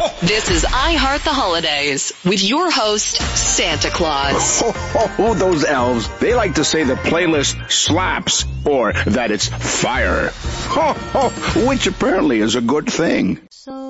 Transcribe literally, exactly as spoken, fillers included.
This is I Heart the Holidays with your host, Santa Claus. Oh, oh, those elves, they like to say the playlist slaps or that it's fire. Oh, oh, which apparently is a good thing. So